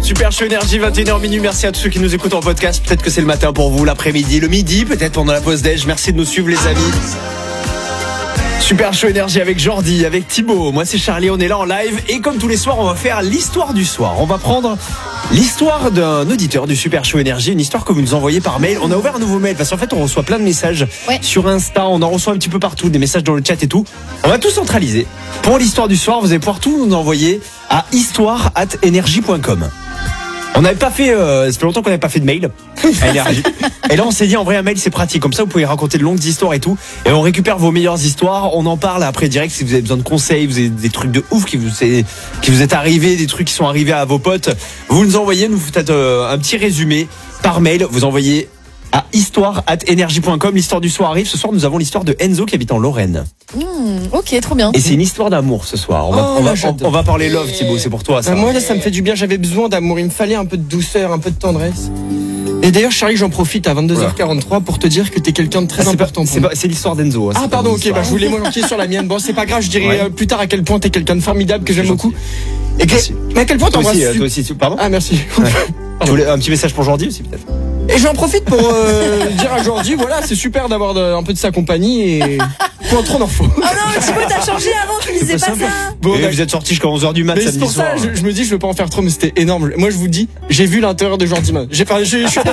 Super Show Énergie, 21h minuit. Merci à tous ceux qui nous écoutent en podcast. Peut-être que c'est le matin pour vous, l'après-midi, le midi, peut-être pendant la pause déj. Merci de nous suivre les amis. Super Show Énergie avec Jordi, avec Thibaut. Moi c'est Charlie, on est là en live. Et comme tous les soirs, on va faire l'histoire du soir. On va prendre l'histoire d'un auditeur du Super Show Énergie. Une histoire que vous nous envoyez par mail. On a ouvert un nouveau mail parce qu'en fait on reçoit plein de messages sur Insta. On en reçoit un petit peu partout, des messages dans le chat et tout. On va tout centraliser. Pour l'histoire du soir, vous allez pouvoir tout nous envoyer à histoire@energie.com. On n'avait pas fait, ça fait longtemps qu'on n'avait pas fait de mail à Énergie. Et là, on s'est dit, en vrai, un mail, c'est pratique. Comme ça, vous pouvez raconter de longues histoires et tout. Et on récupère vos meilleures histoires. On en parle après direct si vous avez besoin de conseils, vous avez des trucs de ouf qui vous est arrivé, des trucs qui sont arrivés à vos potes. Vous nous envoyez, nous faites un petit résumé par mail. Vous envoyez à histoire@energie.com. L'histoire du soir arrive. Ce soir, nous avons l'histoire de Enzo qui habite en Lorraine. Ok, trop bien. Et c'est une histoire d'amour ce soir. On va parler love, Thibaut, c'est pour toi ça. Moi là, ça me fait du bien, j'avais besoin d'amour, il me fallait un peu de douceur, un peu de tendresse. Et d'ailleurs Charlie, j'en profite à 22h43 pour te dire que t'es quelqu'un de très important pour moi. C'est l'histoire d'Enzo. Ah pardon, ok, je voulais m'orienter sur la mienne. Bon, c'est pas grave, je dirai plus tard à quel point t'es quelqu'un de formidable, que j'aime beaucoup. Et mais à quel point t'embrasses. Toi aussi, pardon. Ah merci. Tu voulais un petit message pour Jordi aussi peut-être. Et j'en profite pour dire à Jordi, voilà, c'est super d'avoir un peu de sa compagnie et faut trop d'en faut. Oh non, mais Thibaut, t'as changé avant, tu disais pas ça. Bon, vous êtes sortis jusqu'à 11h du mat samedi soir. C'est pour ça, je me dis, je veux pas en faire trop, mais c'était énorme. Moi, je vous dis, j'ai vu l'intérieur de Jordi. Je suis T'as vu l'intérieur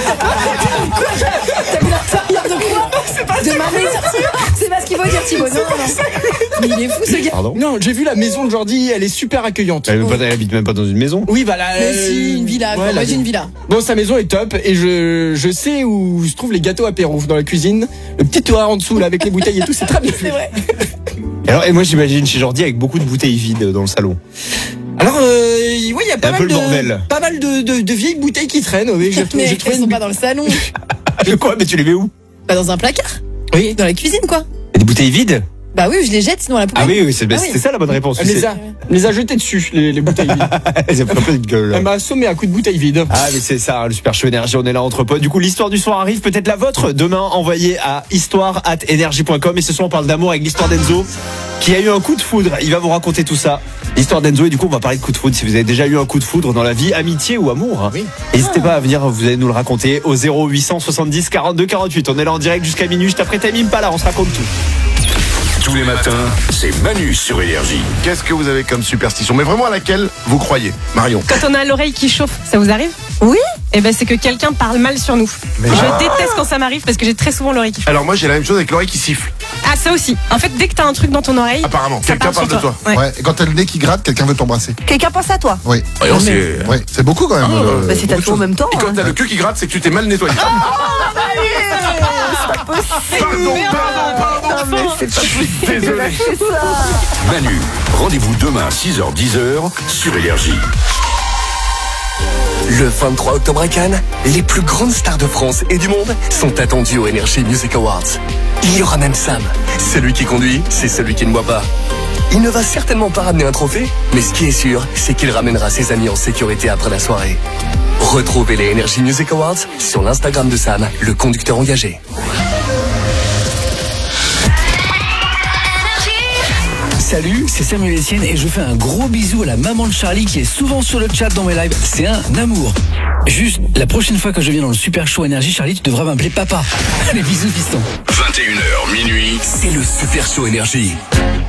de quoi? De ma maison. C'est pas ce qu'il faut dire, Thibaut. Non. Mais il est fou ce gars. Pardon. Non, j'ai vu la maison de Jordi, elle est super accueillante. Elle habite même pas dans une maison. Oui, bah là. Mais si, une villa, une villa. Bon, sa maison est top et je sais où se trouvent les gâteaux apéro dans la cuisine. Le petit toit en dessous là avec les bouteilles et tout, c'est très bien. C'est vrai. Et moi j'imagine chez Jordi avec beaucoup de bouteilles vides dans le salon. Alors, il y a pas mal de vieilles bouteilles qui traînent. Oui, mais elles sont pas dans le salon. De quoi? Mais tu les mets où? Pas dans un placard. Oui. Dans la cuisine, quoi. Et des bouteilles vides? Bah oui, je les jette sinon à la poubelle. Ah oui, c'est ça la bonne réponse. Elle les a jetées dessus, les bouteilles vides. Elles ont un peu de gueule. Elle m'a assommé à coups de bouteilles vides. Ah mais c'est ça, le Super Show Énergie, on est là entre potes. Du coup, l'histoire du soir arrive, peut-être la vôtre. Demain, envoyez à histoire@energie.com. Et ce soir, on parle d'amour avec l'histoire d'Enzo qui a eu un coup de foudre. Il va vous raconter tout ça. L'histoire d'Enzo, et du coup, on va parler de coup de foudre. Si vous avez déjà eu un coup de foudre dans la vie, amitié ou amour, oui. N'hésitez pas à venir, vous allez nous le raconter au 0800 70 42 48. On est là en direct jusqu'à minuit. Je t'apprête à pas là, on se raconte tout. Tous les matins, c'est Manu sur Énergie. Qu'est-ce que vous avez comme superstition? Mais vraiment à laquelle vous croyez, Marion? Quand on a l'oreille qui chauffe, ça vous arrive? Oui. Eh ben c'est que quelqu'un parle mal sur nous. Je déteste quand ça m'arrive parce que j'ai très souvent l'oreille qui chauffe. Alors moi j'ai la même chose avec l'oreille qui siffle. Ah ça aussi. En fait dès que t'as un truc dans ton oreille, apparemment, ça quelqu'un parle de toi. Ouais. Et quand t'as le nez qui gratte, quelqu'un veut t'embrasser. Quelqu'un pense à toi. Oui. C'est beaucoup quand même. Bah, c'est tatoué en même temps. Et quand t'as le queue qui gratte, c'est que tu t'es mal nettoyé. C'est pas possible. Pardon. Désolé. Manu, rendez-vous demain 6h-10h sur Énergie. Le 23 octobre à Cannes, les plus grandes stars de France et du monde sont attendues au Energy Music Awards. Il y aura même Sam. Celui qui conduit, c'est celui qui ne boit pas. Il ne va certainement pas ramener un trophée, mais ce qui est sûr, c'est qu'il ramènera ses amis en sécurité après la soirée. Retrouvez les Energy Music Awards sur l'Instagram de Sam, le conducteur engagé. Salut, c'est Samuel Etienne et je fais un gros bisou à la maman de Charlie qui est souvent sur le chat dans mes lives. C'est un amour. Juste, la prochaine fois que je viens dans le Super Show Énergie, Charlie, tu devras m'appeler papa. Allez, bisous, fiston. 21h minuit, c'est le Super Show Énergie.